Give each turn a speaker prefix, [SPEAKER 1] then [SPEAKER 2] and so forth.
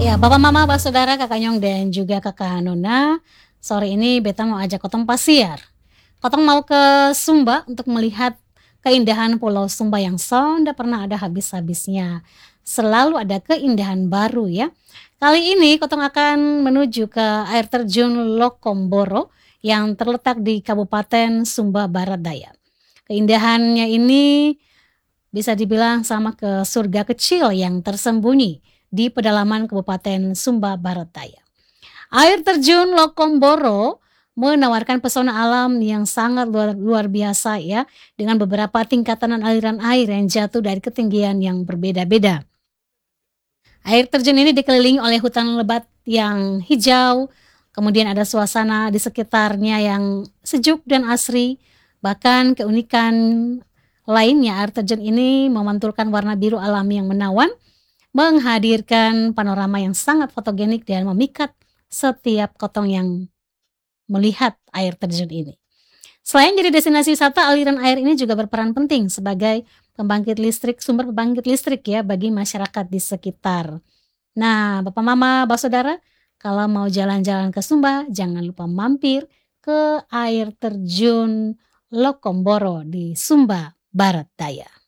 [SPEAKER 1] Ya, Bapak Mama, Saudara, Kakak Nyong dan juga Kakak Nona, sore ini beta mau ajak kotong pasiar. Kotong mau ke Sumba untuk melihat keindahan Pulau Sumba yang sonda pernah ada habis-habisnya. Selalu ada keindahan baru ya. Kali ini kotong akan menuju ke air terjun Lokomboro yang terletak di Kabupaten Sumba Barat Daya. Keindahannya ini bisa dibilang sama ke surga kecil yang tersembunyi di pedalaman Kabupaten Sumba Barat Daya. Air terjun Lokomboro menawarkan pesona alam yang sangat luar biasa ya, dengan beberapa tingkatan aliran air yang jatuh dari ketinggian yang berbeda-beda. Air terjun ini dikelilingi oleh hutan lebat yang hijau, kemudian ada suasana di sekitarnya yang sejuk dan asri. Bahkan keunikan lainnya, air terjun ini memantulkan warna biru alami yang menawan, menghadirkan panorama yang sangat fotogenik dan memikat setiap kotong yang melihat air terjun ini. Selain jadi destinasi wisata, aliran air ini juga berperan penting sebagai sumber pembangkit listrik ya bagi masyarakat di sekitar. Nah, Bapak Mama, Saudara, kalau mau jalan-jalan ke Sumba, jangan lupa mampir ke air terjun Lokomboro di Sumba Barat Daya.